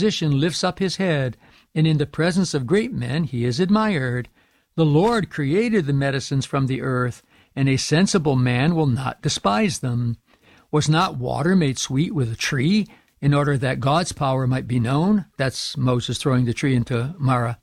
physician lifts up his head, and in the presence of great men he is admired. The Lord created the medicines from the earth, and a sensible man will not despise them. Was not water made sweet with a tree, in order that God's power might be known? That's Moses throwing the tree into Marah.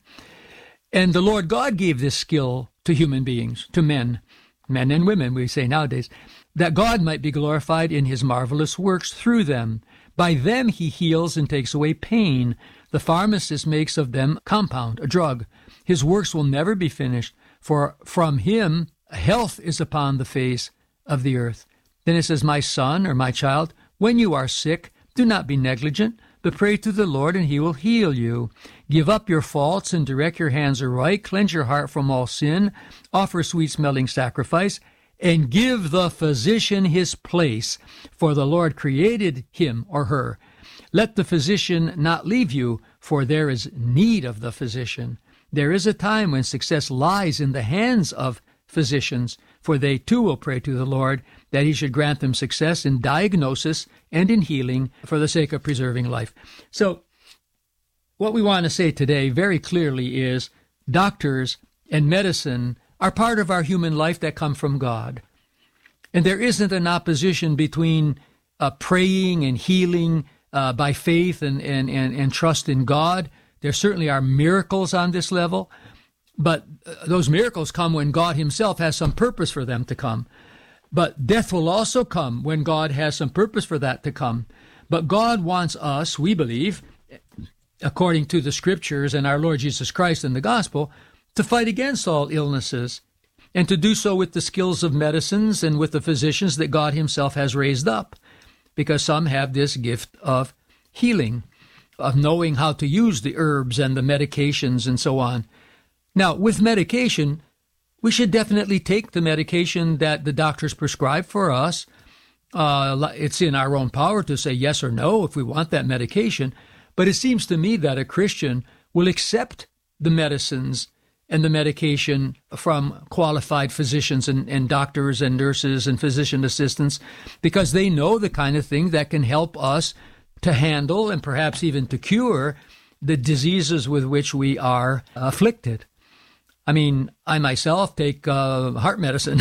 And the Lord God gave this skill to human beings, to men and women, we say nowadays, that God might be glorified in his marvelous works through them. By them he heals and takes away pain. The pharmacist makes of them compound, a drug. His works will never be finished, for from him health is upon the face of the earth. Then it says, my son or my child, when you are sick, do not be negligent, but pray to the Lord, and he will heal you. Give up your faults and direct your hands aright. Cleanse your heart from all sin. Offer sweet-smelling sacrifice, and give the physician his place, for the Lord created him or her. Let the physician not leave you, for there is need of the physician. There is a time when success lies in the hands of physicians, for they too will pray to the Lord that he should grant them success in diagnosis and in healing for the sake of preserving life. So what we want to say today very clearly is doctors and medicine are part of our human life that come from God. And there isn't an opposition between praying and healing by faith and trust in God. There certainly are miracles on this level, but those miracles come when God himself has some purpose for them to come. But death will also come when God has some purpose for that to come. But God wants us, we believe, according to the Scriptures and our Lord Jesus Christ and the Gospel, to fight against all illnesses, and to do so with the skills of medicines and with the physicians that God himself has raised up, because some have this gift of healing, of knowing how to use the herbs and the medications and so on. Now, with medication, we should definitely take the medication that the doctors prescribe for us. It's in our own power to say yes or no if we want that medication, but it seems to me that a Christian will accept the medicines and the medication from qualified physicians and doctors and nurses and physician assistants, because they know the kind of thing that can help us to handle and perhaps even to cure the diseases with which we are afflicted. I mean, I myself take heart medicine,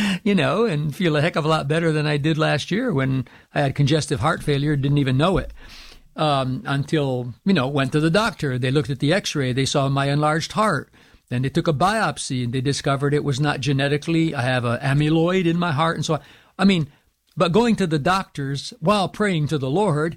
and feel a heck of a lot better than I did last year when I had congestive heart failure, didn't even know it. Until, went to the doctor. They looked at the x-ray. They saw my enlarged heart. Then they took a biopsy, and they discovered it was not genetically. I have an amyloid in my heart and so on. But going to the doctors while praying to the Lord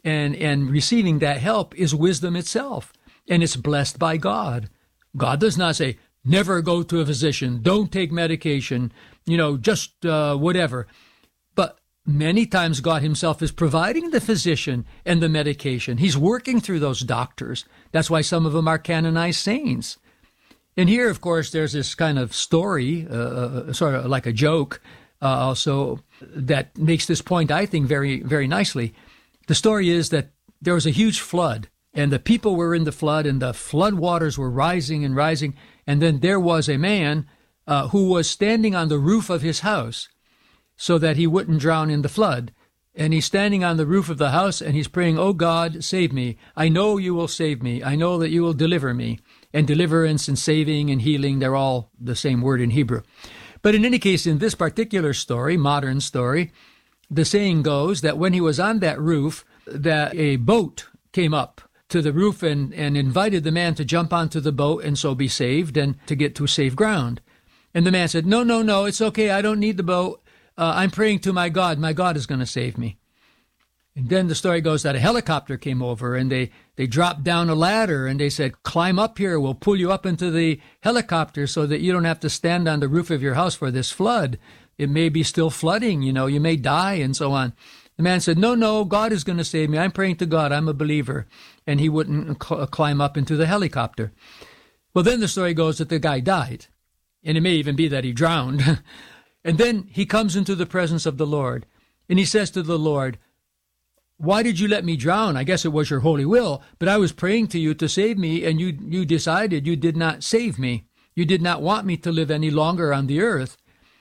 and receiving that help is wisdom itself, and it's blessed by God. God does not say, never go to a physician, don't take medication, just whatever. But many times God himself is providing the physician and the medication. He's working through those doctors. That's why some of them are canonized saints. And here, of course, there's this kind of story, sort of like a joke, also, that makes this point, I think, very, very nicely. The story is that there was a huge flood, and the people were in the flood, and the flood waters were rising and rising. And then there was a man who was standing on the roof of his house so that he wouldn't drown in the flood. And he's standing on the roof of the house, and he's praying, "Oh God, save me. I know you will save me. I know that you will deliver me." And deliverance and saving and healing, they're all the same word in Hebrew. But in any case, in this particular story, modern story, the saying goes that when he was on that roof, that a boat came up to the roof and invited the man to jump onto the boat and so be saved and to get to safe ground. And the man said, no, it's okay. I don't need the boat. I'm praying to my God. My God is going to save me. And then the story goes that a helicopter came over, and they dropped down a ladder, and they said, "Climb up here. We'll pull you up into the helicopter so that you don't have to stand on the roof of your house for this flood. It may be still flooding, you may die," and so on. The man said, no, God is going to save me. I'm praying to God. I'm a believer. And he wouldn't climb up into the helicopter. Well, then the story goes that the guy died, and it may even be that he drowned. And then he comes into the presence of the Lord, and he says to the Lord, "Why did you let me drown? I guess it was your holy will, but I was praying to you to save me, and you decided you did not save me. You did not want me to live any longer on the earth."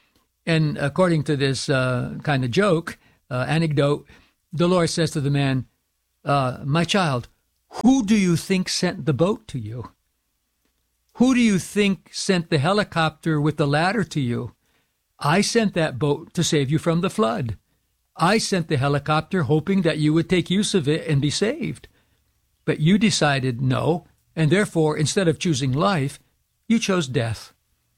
And according to this kind of joke, anecdote, the Lord says to the man, "My child, Who do you think sent the boat to you? Who do you think sent the helicopter with the ladder to you? I sent that boat to save you from the flood. I sent the helicopter hoping that you would take use of it and be saved. But you decided no, and therefore, instead of choosing life, you chose death.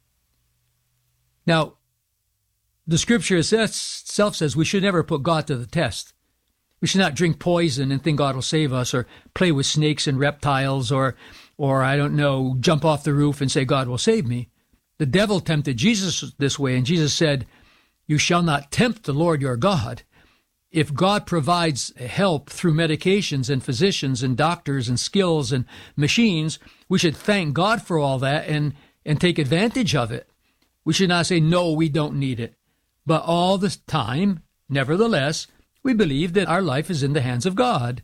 Now, the scripture itself says we should never put God to the test. We should not drink poison and think God will save us, or play with snakes and reptiles, or I don't know, jump off the roof and say God will save me. The devil tempted Jesus this way, and Jesus said, "You shall not tempt the Lord your God." If God provides help through medications and physicians and doctors and skills and machines, we should thank God for all that and take advantage of it. We should not say, no, we don't need it. But all the time, nevertheless, we believe that our life is in the hands of God.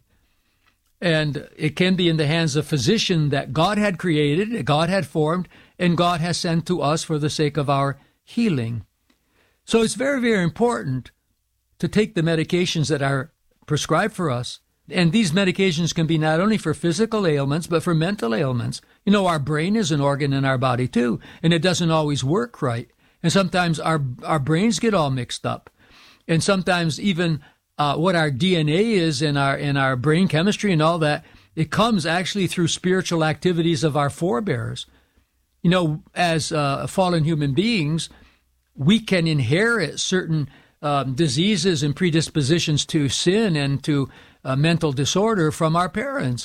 And it can be in the hands of a physician that God had created, God had formed, and God has sent to us for the sake of our healing. So it's very, very important to take the medications that are prescribed for us. And these medications can be not only for physical ailments, but for mental ailments. You know, our brain is an organ in our body too, and it doesn't always work right. And sometimes our brains get all mixed up. And sometimes even what our DNA is in our brain chemistry and all that, it comes actually through spiritual activities of our forebears. You know, as fallen human beings, we can inherit certain diseases and predispositions to sin and to mental disorder from our parents.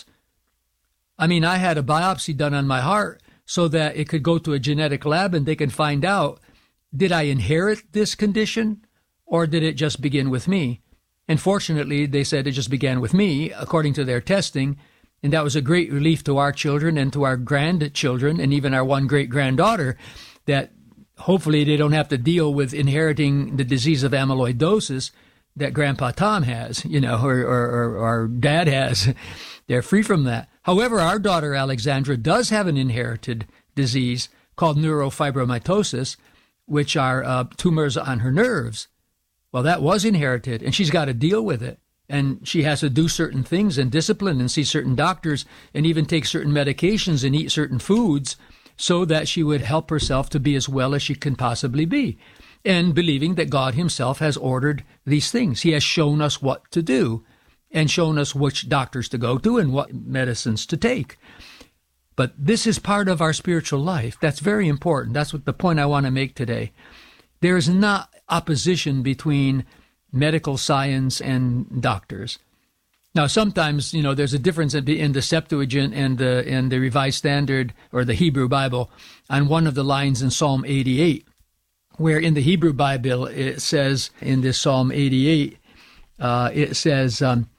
I mean, I had a biopsy done on my heart so that it could go to a genetic lab and they can find out, did I inherit this condition or did it just begin with me? And fortunately, they said it just began with me, according to their testing, and that was a great relief to our children and to our grandchildren and even our one great-granddaughter, that hopefully they don't have to deal with inheriting the disease of amyloidosis that Grandpa Tom has, you know, or Dad has. They're free from that. However, our daughter Alexandra does have an inherited disease called neurofibromatosis, which are tumors on her nerves. Well, that was inherited, and she's got to deal with it. And she has to do certain things and discipline and see certain doctors and even take certain medications and eat certain foods so that she would help herself to be as well as she can possibly be, and believing that God himself has ordered these things. He has shown us what to do and shown us which doctors to go to and what medicines to take. But this is part of our spiritual life. That's very important. That's what the point I want to make today. There is not opposition between medical science and doctors. Now, sometimes, you know, there's a difference in the Septuagint and the Revised Standard or the Hebrew Bible on one of the lines in Psalm 88, where in the Hebrew Bible it says, in this Psalm 88, it says,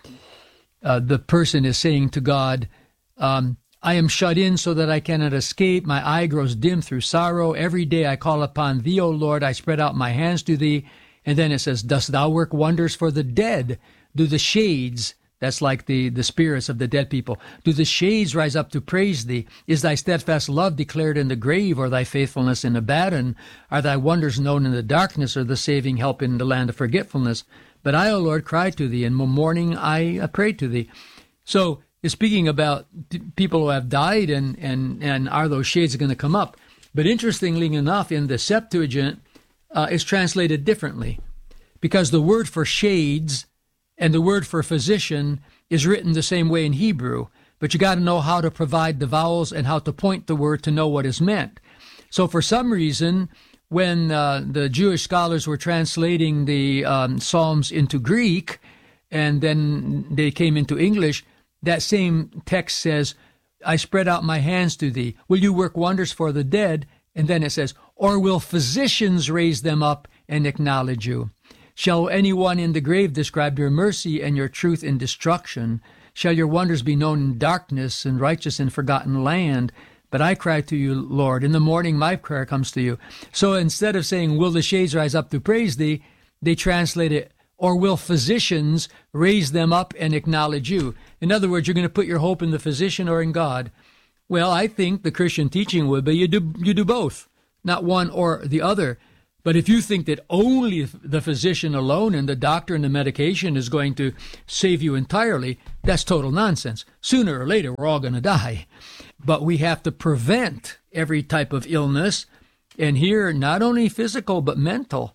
the person is saying to God, I am shut in so that I cannot escape. My eye grows dim through sorrow. Every day I call upon thee, O Lord. I spread out my hands to thee. And then it says, dost thou work wonders for the dead? Do the shades, that's like the spirits of the dead people, do the shades rise up to praise thee? Is thy steadfast love declared in the grave, or thy faithfulness in Abaddon? Are thy wonders known in the darkness, or the saving help in the land of forgetfulness? But I, O Lord, cry to thee, and in the morning I pray to thee. So it's speaking about people who have died, and are those shades going to come up? But interestingly enough, in the Septuagint, it's translated differently, because the word for shades and the word for physician is written the same way in Hebrew, but you got to know how to provide the vowels and how to point the word to know what is meant. So for some reason, when the Jewish scholars were translating the Psalms into Greek, and then they came into English, that same text says, I spread out my hands to thee. Will you work wonders for the dead? And then it says, or will physicians raise them up and acknowledge you? Shall anyone in the grave describe your mercy and your truth in destruction? Shall your wonders be known in darkness and righteous in forgotten land? But I cry to you, Lord. In the morning my prayer comes to you. So instead of saying, will the shades rise up to praise thee, they translate it, or will physicians raise them up and acknowledge you? In other words, you're going to put your hope in the physician or in God. Well, I think the Christian teaching would be you do both, not one or the other. But if you think that only the physician alone and the doctor and the medication is going to save you entirely, that's total nonsense. Sooner or later, we're all going to die. But we have to prevent every type of illness, and here, not only physical, but mental.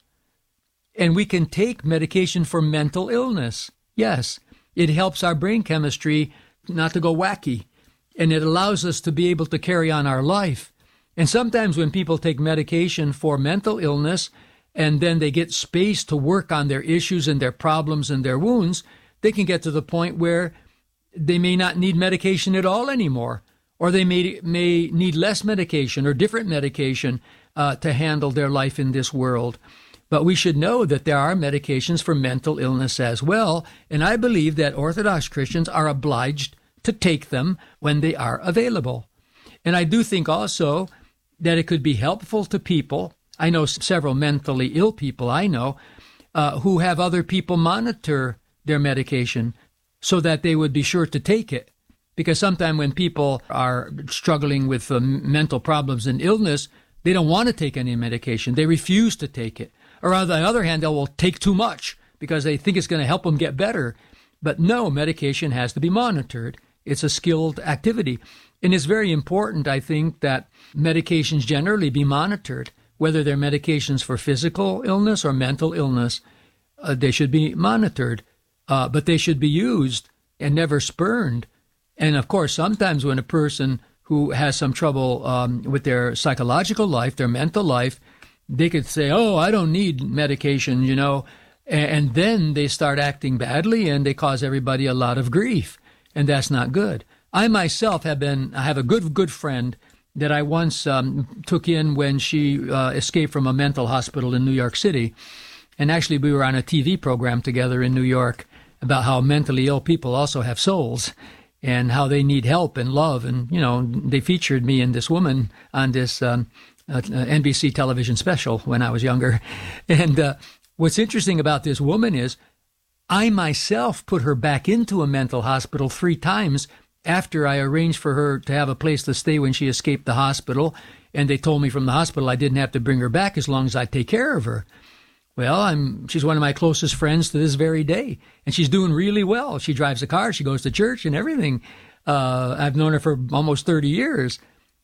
And we can take medication for mental illness. Yes, it helps our brain chemistry not to go wacky, and it allows us to be able to carry on our life. And sometimes when people take medication for mental illness and then they get space to work on their issues and their problems and their wounds, they can get to the point where they may not need medication at all anymore, or they may need less medication or different medication to handle their life in this world. But we should know that there are medications for mental illness as well, and I believe that Orthodox Christians are obliged to take them when they are available. And I do think also that it could be helpful to people. I know several mentally ill people I know who have other people monitor their medication so that they would be sure to take it. Because sometimes when people are struggling with mental problems and illness, they don't want to take any medication. They refuse to take it. Or on the other hand, they will take too much because they think it's going to help them get better. But no, medication has to be monitored. It's a skilled activity. And it's very important, I think, that medications generally be monitored, whether they're medications for physical illness or mental illness. They should be monitored, but they should be used and never spurned. And of course, sometimes when a person who has some trouble with their psychological life, their mental life, they could say, oh, I don't need medication, you know, and then they start acting badly and they cause everybody a lot of grief, and that's not good. I myself I have a good friend that I once took in when she escaped from a mental hospital in New York City. And actually, we were on a TV program together in New York about how mentally ill people also have souls and how they need help and love. And, you know, they featured me and this woman on this NBC television special when I was younger. And what's interesting about this woman is I myself put her back into a mental hospital 3 times after I arranged for her to have a place to stay when she escaped the hospital. And they told me from the hospital I didn't have to bring her back as long as I take care of her. Well, she's one of my closest friends to this very day, and she's doing really well. She drives a car, she goes to church and everything. I've known her for almost 30 years,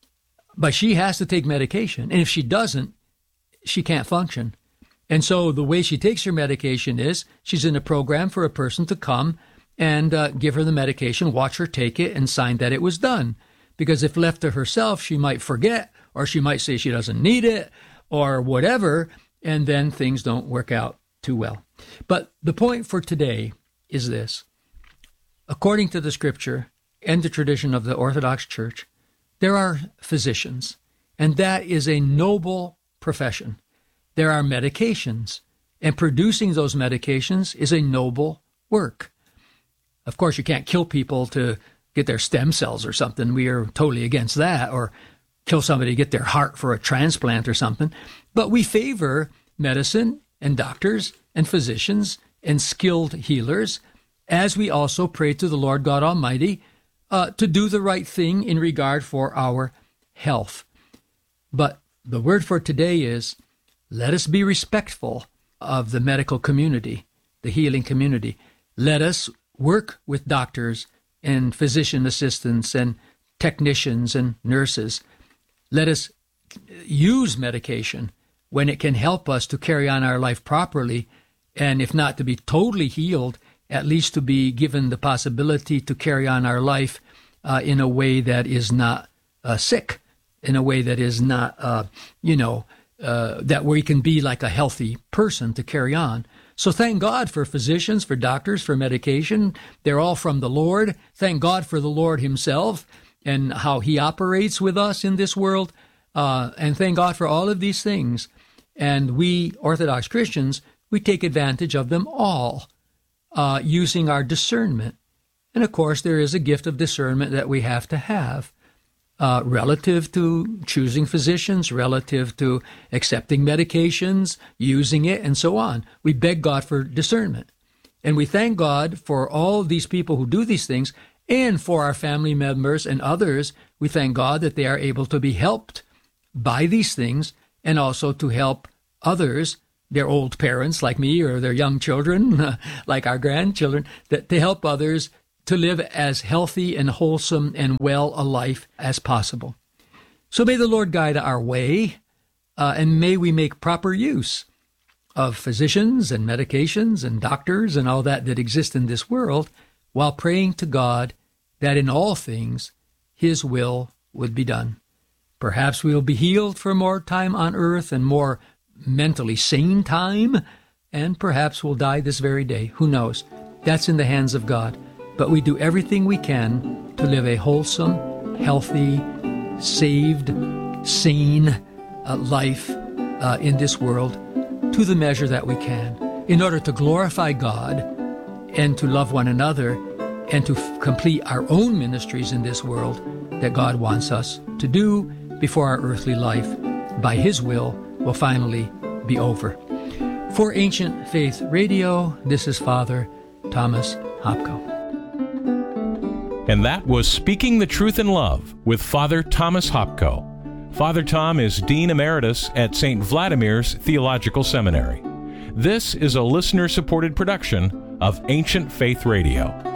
but she has to take medication. And if she doesn't, she can't function. And so the way she takes her medication is she's in a program for a person to come and give her the medication, watch her take it, and sign that it was done. Because if left to herself, she might forget, or she might say she doesn't need it, or whatever, and then things don't work out too well. But the point for today is this. According to the Scripture and the tradition of the Orthodox Church, there are physicians, and that is a noble profession. There are medications, and producing those medications is a noble work. Of course, you can't kill people to get their stem cells or something. We are totally against that, or kill somebody to get their heart for a transplant or something. But we favor medicine and doctors and physicians and skilled healers, as we also pray to the Lord God Almighty to do the right thing in regard for our health. But the word for today is, let us be respectful of the medical community, the healing community. Let us work with doctors and physician assistants and technicians and nurses. Let us use medication when it can help us to carry on our life properly, and if not to be totally healed, at least to be given the possibility to carry on our life in a way that is not sick, in a way that is not, that we can be like a healthy person to carry on. So thank God for physicians, for doctors, for medication. They're all from the Lord. Thank God for the Lord himself and how he operates with us in this world. And thank God for all of these things. And we Orthodox Christians, we take advantage of them all using our discernment. And of course, there is a gift of discernment that we have to have relative to choosing physicians, relative to accepting medications, using it, and so on. We beg God for discernment. And we thank God for all these people who do these things, and for our family members and others. We thank God that they are able to be helped by these things, and also to help others, their old parents like me, or their young children like our grandchildren, that to help others to live as healthy and wholesome and well a life as possible. So may the Lord guide our way, and may we make proper use of physicians and medications and doctors and all that exist in this world, while praying to God that in all things His will would be done. Perhaps we will be healed for more time on earth and more mentally sane time, and perhaps we'll die this very day. Who knows? That's in the hands of God. But we do everything we can to live a wholesome, healthy, saved, sane life in this world to the measure that we can, in order to glorify God and to love one another and to complete our own ministries in this world that God wants us to do before our earthly life, by His will finally be over. For Ancient Faith Radio, this is Father Thomas Hopko. And that was Speaking the Truth in Love with Father Thomas Hopko. Father Tom is Dean Emeritus at St. Vladimir's Theological Seminary. This is a listener-supported production of Ancient Faith Radio.